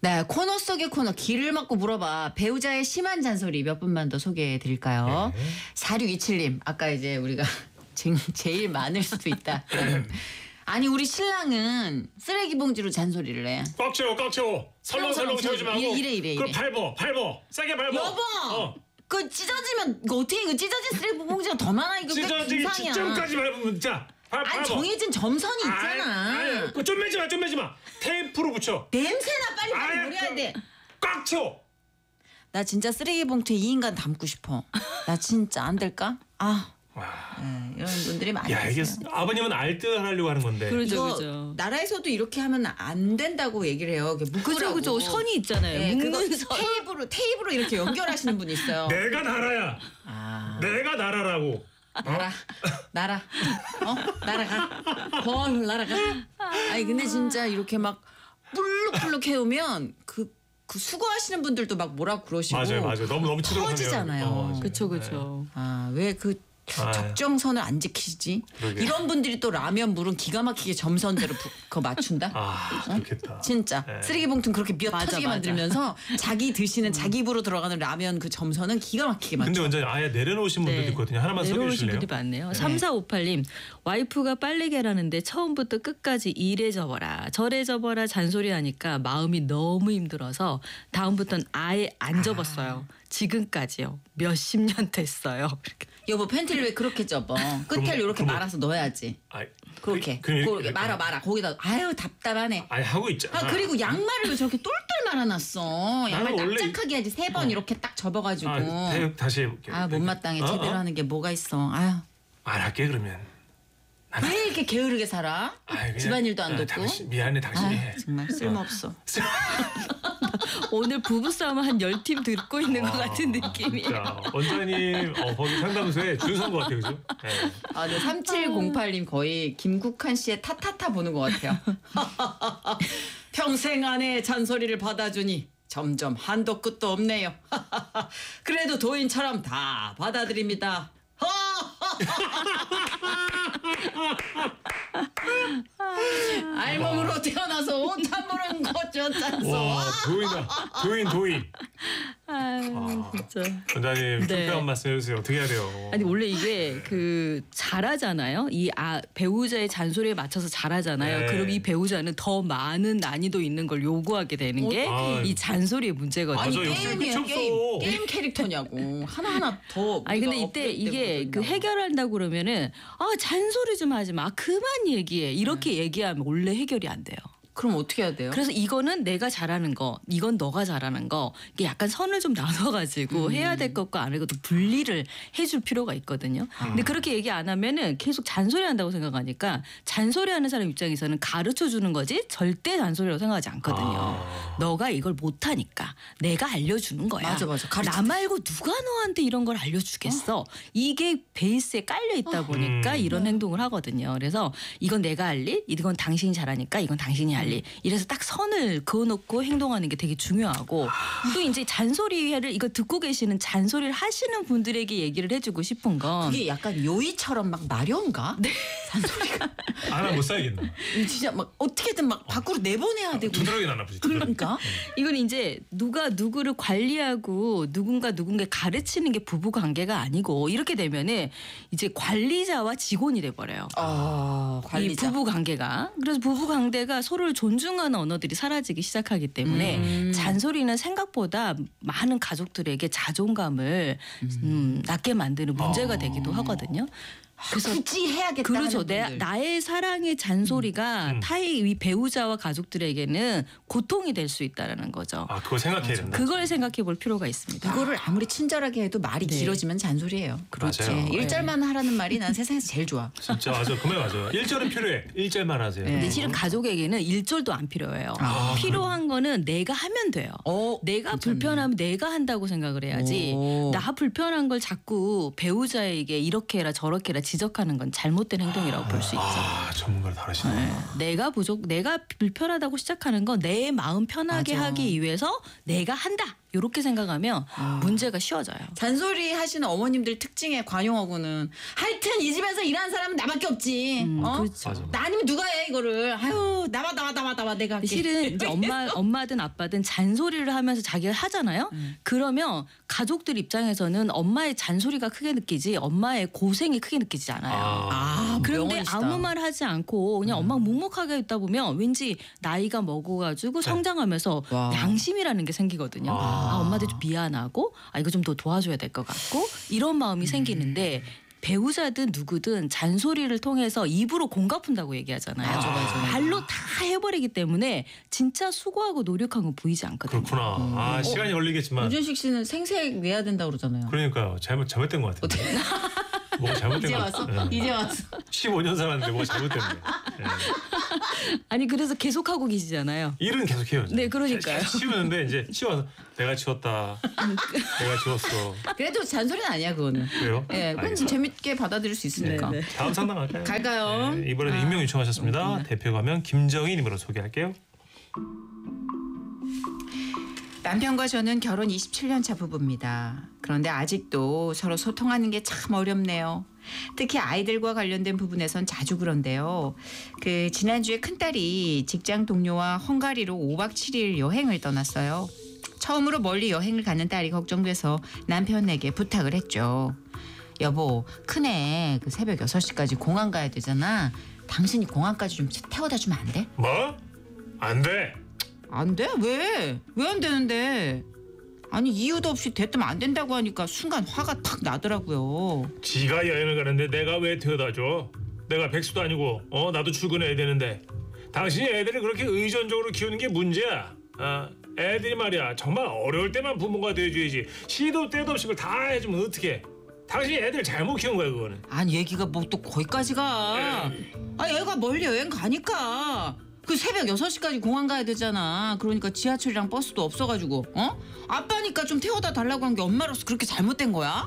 네, 코너 속의 코너 길을 막고 물어봐. 배우자의 심한 잔소리 몇 분만 더 소개해 드릴까요? 네. 4627님 아까 이제 우리가 제일 많을 수도 있다. 아니 우리 신랑은 쓰레기 봉지로 잔소리를 해. 꽉 채워 꽉 채워. 설렁설렁 채우지 말고. 이래. 그걸 밟어 세게 밟어. 여보! 그 찢어지면 이거 어떻게 이거 찢어진 쓰레기 봉지가 더 많아 이거 찢어지기 이상이야. 직전까지 밟으면 자 아니 밟아. 정해진 점선이 있잖아. 아니, 좀 매지 마, 좀 매지 마. 테이프로 붙여. 냄새나 빨리 아이, 버려야 돼. 꽉 채워. 나 진짜 쓰레기 봉투에 이 인간 담고 싶어. 나 진짜 안 될까? 이런 분들이 많이 야, 이게 있어요. 아버님은 알뜰하려고 하는 건데. 그러죠, 이거 그죠. 나라에서도 이렇게 하면 안 된다고 얘기를 해요. 묶으라고. 그죠. 선이 있잖아요. 네, 그거 묶는 선. 테이프로 이렇게 연결하시는 분이 있어요. 내가 나라야. 내가 나라라고. 나라. 날아가. 날아가. 아니 근데 진짜 이렇게 막 불룩불룩 해오면 그 수거하시는 분들도 막 뭐라 그러시고. 맞아요. 너무 치도록 터지잖아요. 그쵸. 왜 그 적정선을 안 지키지? 그러게. 이런 분들이 또 라면 물은 기가 막히게 점선대로 그거 맞춘다? 그렇겠다. 진짜 네. 쓰레기 봉투는 그렇게 미어 맞아, 터지게 맞아. 만들면서 자기 드시는 자기 입으로 들어가는 라면 그 점선은 기가 막히게 맞춰. 근데 완전 아예 내려놓으신 분들도 있거든요. 하나만 소개해 내려오신 주실래요? 분들이 많네요. 3458님 와이프가 빨래 개라는데 처음부터 끝까지 이래 접어라 저래 접어라 잔소리하니까 마음이 너무 힘들어서 다음부터는 아예 안 접었어요. 지금까지요. 몇십 년 됐어요. 여보 팬티를 왜 그렇게 접어? 끝에를 이렇게 그럼- 말아서 넣어야지. 그렇게. 이렇게 말아. 거기다 아유 답답하네. 아예 하고 있잖아. 그리고 양말을 왜 저렇게 똘똘 말아놨어? 양말 나는 원래 납작하게 해야지 3번 이렇게 딱 접어가지고. 다시 해볼게요. 못마땅해 제대로 하는 게 뭐가 있어. 아유 말할게 그러면. 왜 이렇게 게으르게 살아? 그냥, 집안일도 안 돕고. 미안해 당신이 아유, 해. 정말 쓸모없어. 오늘 부부싸움을 한 10팀 듣고 있는 것 같은 느낌이. 자, 원장님 거기 상담소에 줄 선 것 같아요, 그죠? 네. 네, 3708님 거의 김국환 씨의 타타타 보는 것 같아요. 평생 아내의 잔소리를 받아주니 점점 한도 끝도 없네요. 그래도 도인처럼 다 받아들입니다. 알몸으로 태어나서 옷 한 번은 거쳤잖소. 와, 도인. 진짜. 원장님 네. 특별한 말씀 해주세요. 어떻게 해야 돼요? 아니 원래 이게 그 잘하잖아요. 배우자의 잔소리에 맞춰서 잘하잖아요. 네. 그럼 이 배우자는 더 많은 난이도 있는 걸 요구하게 되는 게 이 잔소리의 문제거든요. 아니 맞아, 역시 게임이에요 끝이 게임. 없어. 게임 캐릭터냐고. 하나하나 더. 아니 근데 우리가 이때 업데이트 이게 되고 그 있다고. 해결한다고 그러면은 잔소리 좀 하지 마. 그만 얘기해. 이렇게 얘기하면 원래 해결이 안 돼요. 그럼 어떻게 해야 돼요? 그래서 이거는 내가 잘하는 거, 이건 너가 잘하는 거, 이게 약간 선을 좀 나눠가지고 해야 될 것과 안 할 것도 분리를 해줄 필요가 있거든요. 근데 그렇게 얘기 안 하면은 계속 잔소리한다고 생각하니까 잔소리하는 사람 입장에서는 가르쳐 주는 거지 절대 잔소리라고 생각하지 않거든요. 너가 이걸 못하니까 내가 알려주는 거야. 맞아. 나 말고 누가 너한테 이런 걸 알려주겠어. 이게 베이스에 깔려 있다 보니까 이런 행동을 하거든요. 그래서 이건 내가 할 일, 이건 당신이 잘하니까 이건 당신이 할 일. 이래서 딱 선을 그어놓고 행동하는 게 되게 중요하고 또 이제 잔소리를 이거 듣고 계시는 잔소리를 하시는 분들에게 얘기를 해주고 싶은 건 그게 약간 요이처럼 막 마려운가? 네. 잔소리가. 하나 못 살겠나? 진짜 막 어떻게든 막 밖으로 내보내야 되고. 두드러기 나나 보지. 그러니까. 이건 이제 누가 누구를 관리하고 누군가 가르치는 게 부부 관계가 아니고 이렇게 되면은 이제 관리자와 직원이 돼 버려요. 이 관리자. 부부 관계가. 그래서 부부 관계가 서로를 존중하는 언어들이 사라지기 시작하기 때문에 잔소리는 생각보다 많은 가족들에게 자존감을 낮게 만드는 문제가 되기도 하거든요. 그래서 굳이 해야겠다. 그렇죠. 하는 분들. 나의 사랑의 잔소리가 타의 배우자와 가족들에게는 고통이 될 수 있다는 거죠. 그거 생각해야 된다. 그걸 생각해 볼 필요가 있습니다. 그거를 아무리 친절하게 해도 말이 네. 길어지면 잔소리예요. 그렇지. 맞아요. 1절만 하라는 말이 난 세상에서 제일 좋아. 진짜 맞아. 그 말 맞아요. 1절은 필요해. 1절만 하세요. 근데 실은 가족에게는 1절도 안 필요해요. 필요한 거는 내가 하면 돼요. 내가 불편하면 내가 한다고 생각을 해야지. 나 불편한 걸 자꾸 배우자에게 이렇게 해라 저렇게 해라 지적하는 건 잘못된 행동이라고 볼 수 있죠. 전문가를 다루시네. 내가 불편하다고 시작하는 건 내 마음 편하게 맞아. 하기 위해서 내가 한다. 이렇게 생각하면 문제가 쉬워져요. 잔소리 하시는 어머님들 특징의 관용어고는 하여튼 이 집에서 일하는 사람은 나밖에 없지. 그렇죠. 맞아. 나 아니면 누가 해 이거를. 아유 나와 내가 할게. 실은 이제 엄마든 아빠든 잔소리를 하면서 자기가 하잖아요. 그러면 가족들 입장에서는 엄마의 잔소리가 크게 느끼지 엄마의 고생이 크게 느끼지 않아요. 아 그런데 명언이시다. 아무 말 하지 않고 그냥 엄마가 묵묵하게 있다 보면 왠지 나이가 먹어가지고 성장하면서 와. 양심이라는 게 생기거든요. 아, 엄마한테 좀 미안하고 이거 좀 더 도와줘야 될 것 같고 이런 마음이 생기는데 배우자든 누구든 잔소리를 통해서 입으로 공갚은다고 얘기하잖아요. 맞아. 말로 다 해버리기 때문에 진짜 수고하고 노력한 건 보이지 않거든요. 그렇구나. 시간이 걸리겠지만. 유준식 씨는 생색 내야 된다 그러잖아요. 그러니까요. 잘못된 것 같은데. 뭐가 잘못된 이제 것 왔어? 같아. 이제 왔어. 15년 살았는데 뭐가 잘못됐네. 아니 그래서 계속 하고 계시잖아요. 일은 계속해요. 네, 그러니까요. 치우는데 이제 치워서 내가 치웠다. 내가 치웠어. 그래도 잔소리는 아니야 그거는. 그래요? 예, 그건 알겠습니다. 재밌게 받아들일 수 있으니까. 네. 다음 상담 갈까요? 갈까요? 네, 이번에는 익명 요청하셨습니다. 대표 가명 김정희님으로 소개할게요. 남편과 저는 결혼 27년 차 부부입니다. 그런데 아직도 서로 소통하는 게 참 어렵네요. 특히 아이들과 관련된 부분에선 자주 그런데요. 지난주에 큰딸이 직장 동료와 헝가리로 5박 7일 여행을 떠났어요. 처음으로 멀리 여행을 가는 딸이 걱정돼서 남편에게 부탁을 했죠. 여보, 큰애 새벽 6시까지 공항 가야 되잖아. 당신이 공항까지 좀 태워다 주면 안 돼? 뭐? 안 돼. 안 돼? 왜? 왜 안 되는데? 아니 이유도 없이 됐으면 안 된다고 하니까 순간 화가 탁 나더라고요. 지가 여행을 가는데 내가 왜 태워다 줘? 내가 백수도 아니고 나도 출근해야 되는데. 당신이 애들을 그렇게 의존적으로 키우는 게 문제야. 애들이 말이야 정말 어려울 때만 부모가 돼줘야지. 시도 때도 없이 그걸 다 해주면 어떡해. 당신이 애들 잘못 키운 거야 그거는. 아니 얘기가 뭐 또 거기까지 가. 애가 멀리 여행 가니까 새벽 6시까지 공항 가야 되잖아. 그러니까 지하철이랑 버스도 없어가지고 아빠니까 좀 태워다 달라고 한 게 엄마로서 그렇게 잘못된 거야?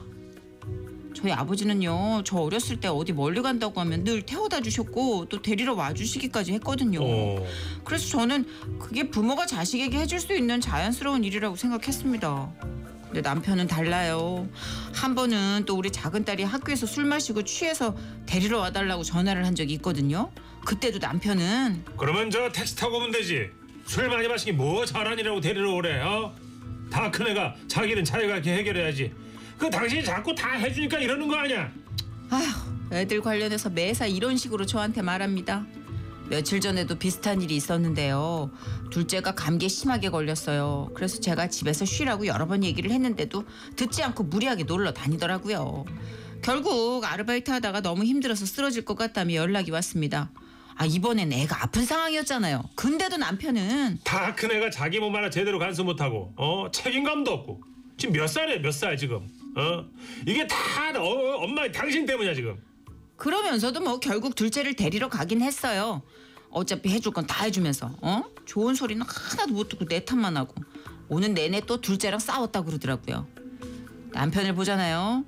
저희 아버지는요 저 어렸을 때 어디 멀리 간다고 하면 늘 태워다 주셨고 또 데리러 와주시기까지 했거든요. 그래서 저는 그게 부모가 자식에게 해줄 수 있는 자연스러운 일이라고 생각했습니다. 근데 남편은 달라요. 한 번은 또 우리 작은 딸이 학교에서 술 마시고 취해서 데리러 와달라고 전화를 한 적이 있거든요. 그때도 남편은 그러면 저 택시 타고 오면 되지. 술 많이 마시기 뭐 잘하니라고 데리러 오래. 다 큰애가 자기는 자기가 이렇게 해결해야지. 그 당신이 자꾸 다 해주니까 이러는 거 아니야. 아휴, 애들 관련해서 매사 이런 식으로 저한테 말합니다. 며칠 전에도 비슷한 일이 있었는데요. 둘째가 감기에 심하게 걸렸어요. 그래서 제가 집에서 쉬라고 여러 번 얘기를 했는데도 듣지 않고 무리하게 놀러 다니더라고요. 결국 아르바이트 하다가 너무 힘들어서 쓰러질 것 같다며 연락이 왔습니다. 이번엔 애가 아픈 상황이었잖아요. 근데도 남편은 다 큰애가 자기 몸 하나 제대로 간수 못하고 책임감도 없고 지금 몇 살이야 몇 살 지금. 이게 다 엄마 당신 때문이야 지금. 그러면서도 뭐 결국 둘째를 데리러 가긴 했어요. 어차피 해줄 건 다 해주면서 좋은 소리는 하나도 못 듣고 내 탓만 하고 오는 내내 또 둘째랑 싸웠다고 그러더라고요. 남편을 보잖아요.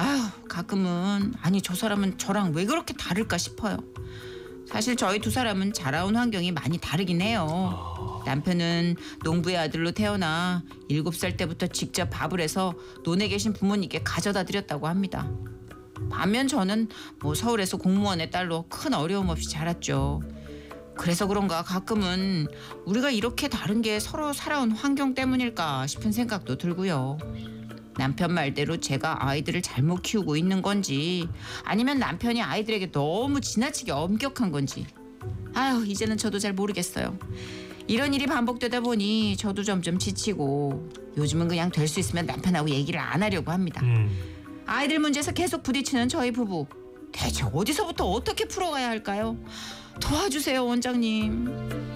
가끔은 저 사람은 저랑 왜 그렇게 다를까 싶어요. 사실 저희 두 사람은 자라온 환경이 많이 다르긴 해요. 남편은 농부의 아들로 태어나 7살 때부터 직접 밥을 해서 논에 계신 부모님께 가져다 드렸다고 합니다. 반면 저는 서울에서 공무원의 딸로 큰 어려움 없이 자랐죠. 그래서 그런가 가끔은 우리가 이렇게 다른 게 서로 살아온 환경 때문일까 싶은 생각도 들고요. 남편 말대로 제가 아이들을 잘못 키우고 있는 건지 아니면 남편이 아이들에게 너무 지나치게 엄격한 건지 이제는 저도 잘 모르겠어요. 이런 일이 반복되다 보니 저도 점점 지치고 요즘은 그냥 될 수 있으면 남편하고 얘기를 안 하려고 합니다. 아이들 문제에서 계속 부딪히는 저희 부부 대체 어디서부터 어떻게 풀어가야 할까요? 도와주세요 원장님.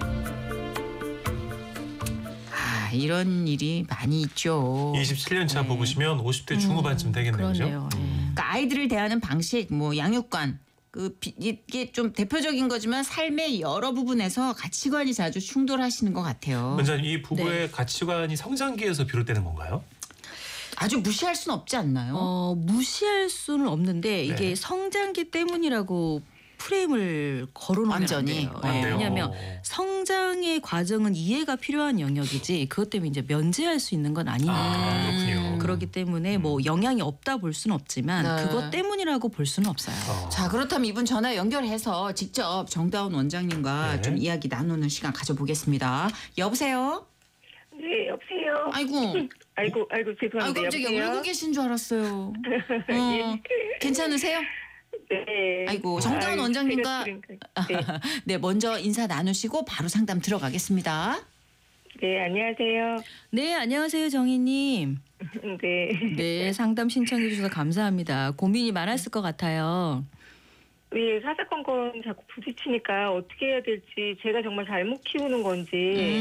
이런 일이 많이 있죠. 27년 차 부부시면 50대 중후반쯤 되겠네요. 그러네요. 그죠? 그러니까 아이들을 대하는 방식, 양육관 이게 좀 대표적인 거지만 삶의 여러 부분에서 가치관이 자주 충돌하시는 것 같아요. 원장님 이 부부의 가치관이 성장기에서 비롯되는 건가요? 아주 무시할 수는 없지 않나요? 무시할 수는 없는데 이게 네. 성장기 때문이라고 프레임을 걸어놓으면 완전히. 안 돼요. 안 돼요. 왜냐하면 성장의 과정은 이해가 필요한 영역이지 그것 때문에 이제 면제할 수 있는 건 아니니까. 아, 그렇군요. 그렇기 때문에 뭐 영향이 없다 볼 수는 없지만 네. 그것 때문이라고 볼 수는 없어요. 자, 그렇다면 이분 전화 연결해서 직접 정다운 원장님과 네. 좀 이야기 나누는 시간 가져보겠습니다. 여보세요? 네, 여보세요. 아이고. 아이고, 죄송합니다. 아이고, 깜짝이야. 여보세요? 울고 계신 줄 알았어요. 괜찮으세요? 네. 아이고, 정다운 원장님과 네. 네, 먼저 인사 나누시고 바로 상담 들어가겠습니다. 네, 안녕하세요. 네, 안녕하세요, 정희님. 네. 네, 상담 신청해 주셔서 감사합니다. 고민이 많았을 것 같아요. 네, 사사건건 자꾸 부딪히니까 어떻게 해야 될지 제가 정말 잘못 키우는 건지.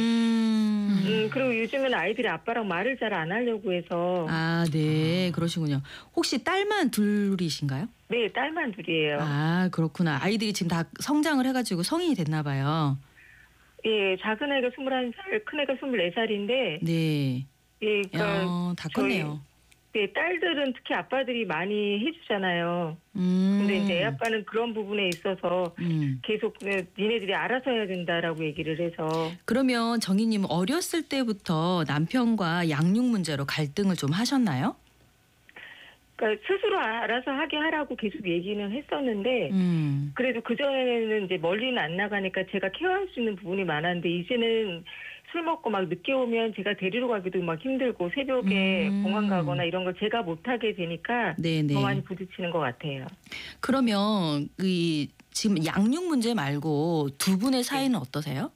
그리고 요즘은 아이들이 아빠랑 말을 잘 안 하려고 해서. 아, 네, 그러시군요. 혹시 딸만 둘이신가요? 네, 딸만 둘이에요. 아, 그렇구나. 아이들이 지금 다 성장을 해가지고 성인이 됐나 봐요. 예, 작은 애가 21살, 큰 애가 24살인데. 네. 예, 그러니까. 다 컸네요. 네, 딸들은 특히 아빠들이 많이 해주잖아요. 음. 근데 이제 애 아빠는 그런 부분에 있어서 계속 니네들이 알아서 해야 된다라고 얘기를 해서. 그러면 정희님은 어렸을 때부터 남편과 양육 문제로 갈등을 좀 하셨나요? 그러니까 스스로 알아서 하게 하라고 계속 얘기는 했었는데 그래도 그전에는 이제 멀리는 안 나가니까 제가 케어할 수 있는 부분이 많았는데 이제는 술 먹고 막 늦게 오면 제가 데리러 가기도 막 힘들고 새벽에 공항 가거나 이런 걸 제가 못하게 되니까 네네. 더 많이 부딪히는 것 같아요. 그러면 지금 양육 문제 말고 두 분의 사이는 어떠세요?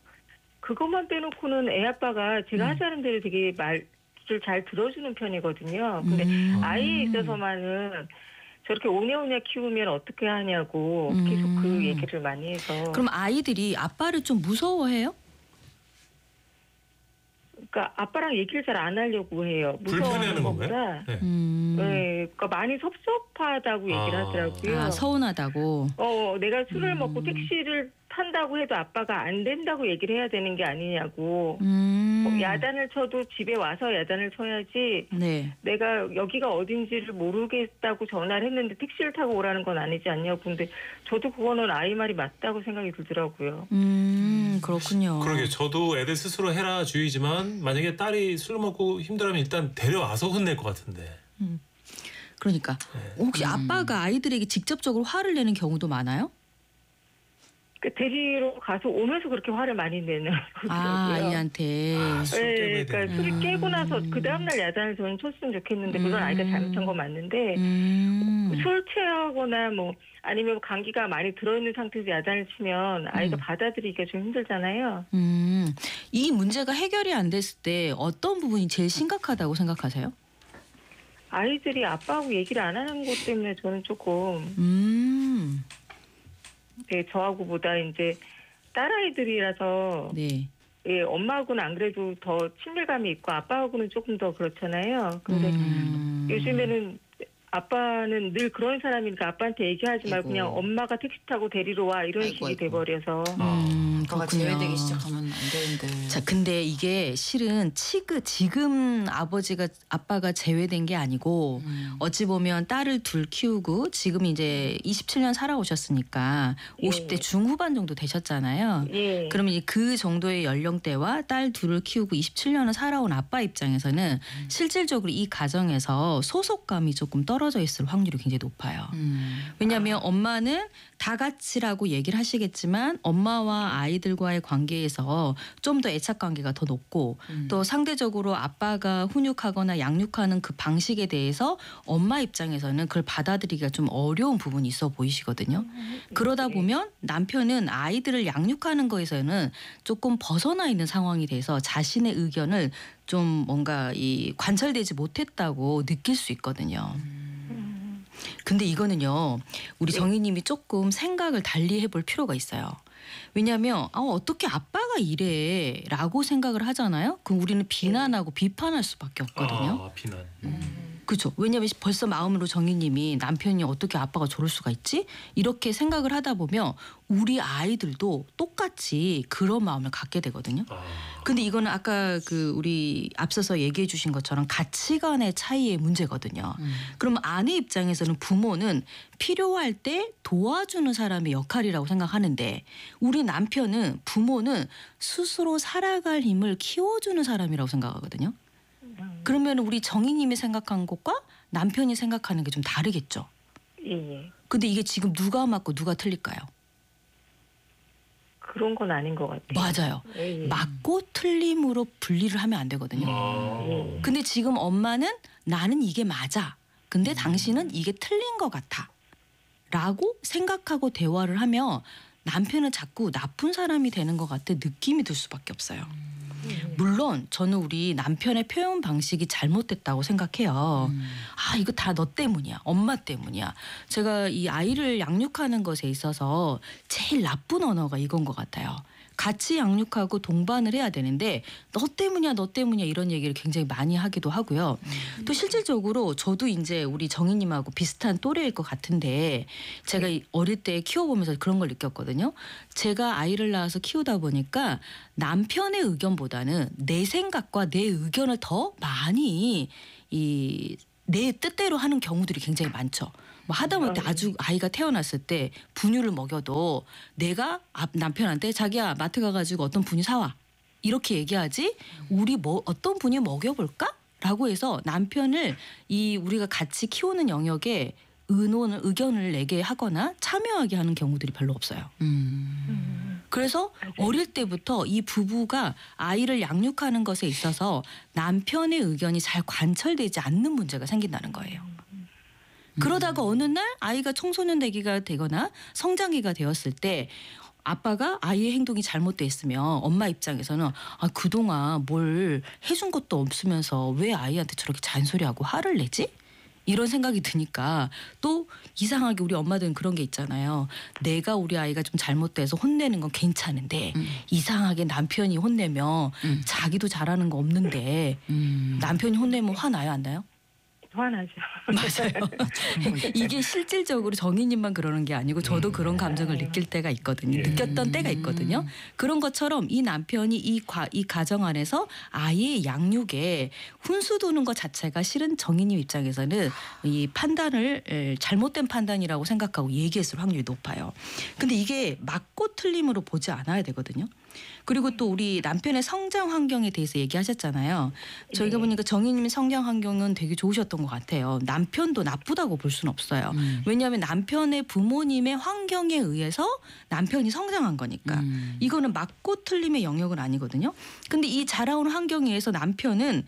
그것만 빼놓고는 애 아빠가 제가 하자는 대로 되게 말을 잘 들어주는 편이거든요. 근데 아이에 있어서만은 저렇게 오냐오냐 키우면 어떻게 하냐고 계속 그 얘기를 많이 해서. 그럼 아이들이 아빠를 좀 무서워해요? 그러니까 아빠랑 얘기를 잘 안 하려고 해요. 불편해하는 무서워하는 건가요? 것보다. 네. 네, 그러니까 많이 섭섭하다고 얘기를 하더라고요. 아, 서운하다고. 내가 술을 먹고 택시를 탄다고 해도 아빠가 안 된다고 얘기를 해야 되는 게 아니냐고. 야단을 쳐도 집에 와서 야단을 쳐야지. 네. 내가 여기가 어딘지를 모르겠다고 전화를 했는데 택시를 타고 오라는 건 아니지 않냐고. 근데 저도 그거는 아이 말이 맞다고 생각이 들더라고요. 그렇군요. 그러게 저도 애들 스스로 해라 주의지만 만약에 딸이 술 먹고 힘들어하면 일단 데려와서 혼낼 것 같은데. 그러니까 혹시 아빠가 아이들에게 직접적으로 화를 내는 경우도 많아요? 그 데리러 가서 오면서 그렇게 화를 많이 내는 아, 거더라고요. 아이한테. 술 깨고 네, 해야 그러니까 되는데. 술이 깨고 나서 그 다음날 야단을 저는 쳤으면 좋겠는데 물론 아이가 잘못한 건 맞는데 술 취하거나 뭐 아니면 감기가 많이 들어있는 상태에서 야단을 치면 아이가 받아들이기가 좀 힘들잖아요. 이 문제가 해결이 안 됐을 때 어떤 부분이 제일 심각하다고 생각하세요? 아이들이 아빠하고 얘기를 안 하는 것 때문에 저는 조금 네, 저하고보다 이제 딸아이들이라서 네. 예, 엄마하고는 안 그래도 더 친밀감이 있고 아빠하고는 조금 더 그렇잖아요. 근데 요즘에는 아빠는 늘 그런 사람이니까 아빠한테 얘기하지 말고 아이고. 그냥 엄마가 택시 타고 데리러 와 이런 아이고, 식이 아이고. 돼버려서 아빠가 그렇군요. 제외되기 시작하면 안 되는데. 자, 근데 이게 실은 지금 아빠가 제외된 게 아니고 어찌 보면 딸을 둘 키우고 지금 이제 27년 살아오셨으니까 예. 50대 중후반 정도 되셨잖아요. 예. 그러면 이제 그 정도의 연령대와 딸 둘을 키우고 27년을 살아온 아빠 입장에서는 실질적으로 이 가정에서 소속감이 조금 떨어져 있을 확률이 굉장히 높아요. 왜냐하면 엄마는 다 같이라고 얘기를 하시겠지만 엄마와 아이들과의 관계에서 좀 더 애착 관계가 더 높고 또 상대적으로 아빠가 훈육하거나 양육하는 그 방식에 대해서 엄마 입장에서는 그걸 받아들이기가 좀 어려운 부분이 있어 보이시거든요. 그러다 보면 남편은 아이들을 양육하는 거에서는 조금 벗어나 있는 상황이 돼서 자신의 의견을 좀 뭔가 관철되지 못했다고 느낄 수 있거든요. 근데 이거는요, 우리 정희님이 조금 생각을 달리 해볼 필요가 있어요. 왜냐하면 어떻게 아빠가 이래라고 생각을 하잖아요. 그럼 우리는 비난하고 비판할 수밖에 없거든요. 비난. 그렇죠. 왜냐하면 벌써 마음으로 정희님이 남편이 어떻게 아빠가 저럴 수가 있지? 이렇게 생각을 하다 보면 우리 아이들도 똑같이 그런 마음을 갖게 되거든요. 근데 이거는 아까 그 우리 앞서서 얘기해 주신 것처럼 가치관의 차이의 문제거든요. 그러면 아내 입장에서는 부모는 필요할 때 도와주는 사람의 역할이라고 생각하는데 우리 남편은 부모는 스스로 살아갈 힘을 키워주는 사람이라고 생각하거든요. 그러면 우리 정희님이 생각한 것과 남편이 생각하는 게 좀 다르겠죠. 예. 근데 이게 지금 누가 맞고 누가 틀릴까요? 그런 건 아닌 것 같아요. 맞아요. 예. 맞고 틀림으로 분리를 하면 안 되거든요. 근데 지금 엄마는 나는 이게 맞아. 근데 당신은 이게 틀린 것 같아. 라고 생각하고 대화를 하면 남편은 자꾸 나쁜 사람이 되는 것 같아 느낌이 들 수밖에 없어요. 물론 저는 우리 남편의 표현 방식이 잘못됐다고 생각해요. 아 이거 다 너 때문이야. 엄마 때문이야. 제가 이 아이를 양육하는 것에 있어서 제일 나쁜 언어가 이건 것 같아요. 같이 양육하고 동반을 해야 되는데 너 때문이야 너 때문이야 이런 얘기를 굉장히 많이 하기도 하고요. 또 실질적으로 저도 이제 우리 정희님하고 비슷한 또래일 것 같은데 제가 어릴 때 키워보면서 그런 걸 느꼈거든요. 제가 아이를 낳아서 키우다 보니까 남편의 의견보다는 내 생각과 내 의견을 더 많이 내 뜻대로 하는 경우들이 굉장히 많죠. 뭐 하다못해 아주 아이가 태어났을 때 분유를 먹여도 내가 남편한테 자기야 마트 가가지고 어떤 분유 사와 이렇게 얘기하지 우리 뭐 어떤 분유 먹여볼까? 라고 해서 남편을 우리가 같이 키우는 영역에 의견을 내게 하거나 참여하게 하는 경우들이 별로 없어요. 그래서 어릴 때부터 이 부부가 아이를 양육하는 것에 있어서 남편의 의견이 잘 관철되지 않는 문제가 생긴다는 거예요. 그러다가 어느 날 아이가 청소년 대기가 되거나 성장기가 되었을 때 아빠가 아이의 행동이 잘못돼 있으면 엄마 입장에서는 그동안 뭘 해준 것도 없으면서 왜 아이한테 저렇게 잔소리하고 화를 내지? 이런 생각이 드니까 또 이상하게 우리 엄마들은 그런 게 있잖아요. 내가 우리 아이가 좀 잘못돼서 혼내는 건 괜찮은데 이상하게 남편이 혼내면 자기도 잘하는 거 없는데 남편이 혼내면 화나요 안 나요? 화나죠. 맞아요. 이게 실질적으로 정희님만 그러는 게 아니고 저도 그런 감정을 느낄 때가 있거든요. 느꼈던 때가 있거든요. 그런 것처럼 이 남편이 이 가정 안에서 아이의 양육에 훈수 두는 것 자체가 실은 정희님 입장에서는 이 판단을 잘못된 판단이라고 생각하고 얘기했을 확률이 높아요. 근데 이게 맞고 틀림으로 보지 않아야 되거든요. 그리고 또 우리 남편의 성장 환경에 대해서 얘기하셨잖아요. 저희가 보니까 정희님의 성장 환경은 되게 좋으셨던 것 같아요. 남편도 나쁘다고 볼 수는 없어요. 왜냐하면 남편의 부모님의 환경에 의해서 남편이 성장한 거니까. 이거는 맞고 틀림의 영역은 아니거든요. 근데 이 자라온 환경에 의해서 남편은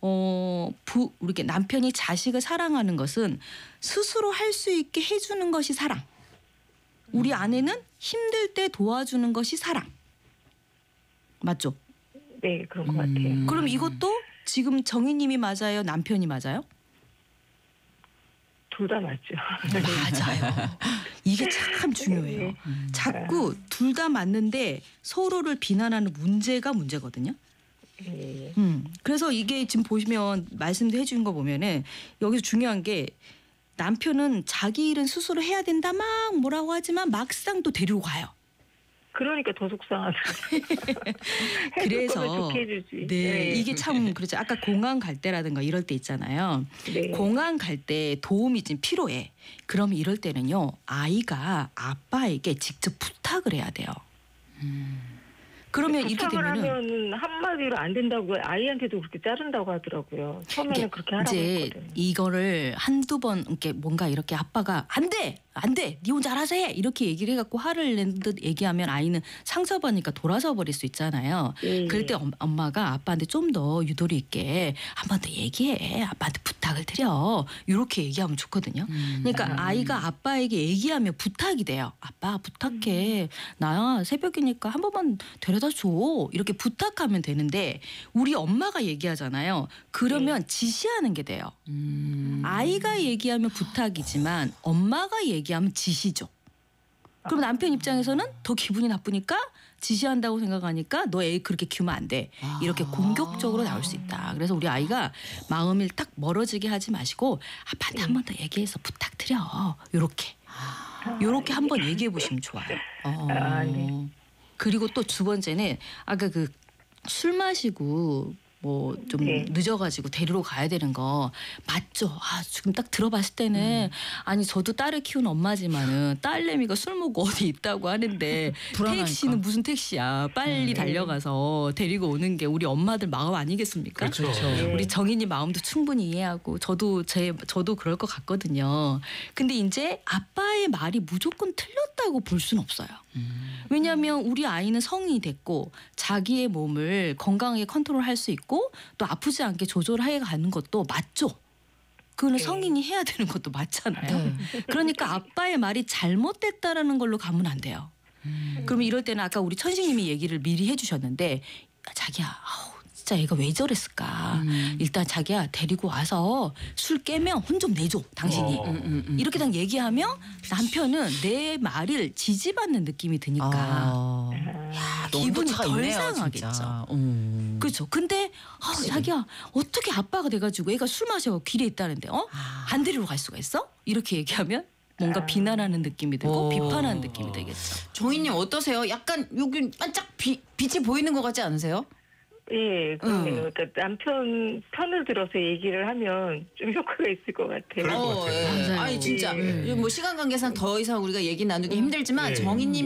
이렇게 남편이 자식을 사랑하는 것은 스스로 할 수 있게 해주는 것이 사랑. 우리 아내는 힘들 때 도와주는 것이 사랑. 맞죠? 네, 그런 것 같아요. 그럼 이것도 지금 정희님이 맞아요? 남편이 맞아요? 둘 다 맞죠. 맞아요. 이게 참 중요해요. 자꾸 둘 다 맞는데 서로를 비난하는 문제거든요. 예. 그래서 이게 지금 보시면 말씀도 해주신 거 보면은 여기서 중요한 게 남편은 자기 일은 스스로 해야 된다 막 뭐라고 하지만 막상 또 데리고 가요. 그러니까 더 속상하다. 그래서 좋게 해주지. 네, 이게 참 그렇죠. 아까 공항 갈 때라든가 이럴 때 있잖아요. 네. 공항 갈 때 도움이 좀 필요해. 그러면 이럴 때는요. 아이가 아빠에게 직접 부탁을 해야 돼요. 그러면 이렇게 부탁을 되면은 하면 한마디로 안 된다고 아이한테도 그렇게 자른다고 하더라고요. 처음에는 그렇게 하라고 이제 했거든요. 이거를 한두 번 이렇게 뭔가 이렇게 아빠가 안 돼. 네 혼자 알아서 해 이렇게 얘기를 해갖고 화를 낸 듯 얘기하면 아이는 상처받으니까 돌아서 버릴 수 있잖아요. 예. 그럴 때 엄마가 아빠한테 좀 더 유도리 있게 한 번 더 얘기해. 아빠한테 부탁을 드려. 이렇게 얘기하면 좋거든요. 그러니까 아이가 아빠에게 얘기하면 부탁이 돼요. 아빠 부탁해. 나 새벽이니까 한 번만 데려다 줘. 이렇게 부탁하면 되는데 우리 엄마가 얘기하잖아요. 그러면 지시하는 게 돼요. 아이가 얘기하면 부탁이지만 엄마가 얘기하면 지시죠. 그럼 남편 입장에서는 더 기분이 나쁘니까 지시한다고 생각하니까 너 애 그렇게 키우면 안 돼. 이렇게 공격적으로 나올 수 있다. 그래서 우리 아이가 마음을 딱 멀어지게 하지 마시고 아빠한테 한 번 더 얘기해서 부탁드려. 요렇게 한번 얘기해 보시면 좋아요. 네. 그리고 또 두 번째는 아까 그 술 마시고 뭐 좀 네. 늦어가지고 데리러 가야 되는 거 맞죠? 지금 딱 들어봤을 때는 아니 저도 딸을 키우는 엄마지만은 딸내미가 술 먹고 어디 있다고 하는데 불안하니까. 택시는 무슨 택시야? 빨리 달려가서 데리고 오는 게 우리 엄마들 마음 아니겠습니까? 그렇죠. 우리 정인이 마음도 충분히 이해하고 저도 그럴 것 같거든요. 근데 이제 아빠의 말이 무조건 틀렸다고 볼 수는 없어요. 왜냐하면 우리 아이는 성인이 됐고 자기의 몸을 건강하게 컨트롤할 수 있고 또 아프지 않게 조절해 가는 것도 맞죠. 그거는 성인이 해야 되는 것도 맞잖아요. 그러니까 아빠의 말이 잘못됐다라는 걸로 가면 안 돼요. 그러면 이럴 때는 아까 우리 천식님이 얘기를 미리 해주셨는데 자기야 진짜 얘가 왜 저랬을까. 일단 자기야 데리고 와서 술 깨면 혼 좀 내줘 당신이. 이렇게 딱 얘기하면 남편은 내 말을 지지받는 느낌이 드니까 기분이 덜 상하겠죠. 그렇죠. 근데 자기야 어떻게 아빠가 돼가지고 애가 술 마셔 길에 있다는데 안 데리러 갈 수가 있어? 이렇게 얘기하면 뭔가 비난하는 느낌이 들고 비판하는 느낌이 들겠죠. 정희님 어떠세요? 약간 여기 반짝 빛이 보이는 것 같지 않으세요? 예, 그러니까 남편 편을 들어서 얘기를 하면 좀 효과가 있을 것 같아요. 그럴 것 같아요. 예. 맞아요. 아니 진짜 예. 뭐 시간 관계상 더 이상 우리가 얘기 나누기 힘들지만 예. 정희님